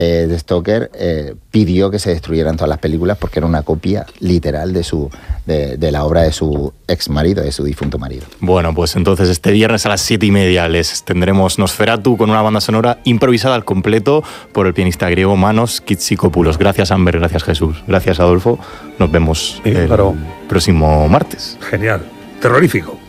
de Stoker pidió que se destruyeran todas las películas porque era una copia literal de la obra de su ex marido, de su difunto marido. Bueno, pues entonces este viernes a las 7:30 les tendremos Nosferatu con una banda sonora improvisada al completo por el pianista griego Manos Kitsikopoulos. Gracias, Amber, gracias, Jesús, gracias, Adolfo. Nos vemos el próximo martes. Genial, terrorífico.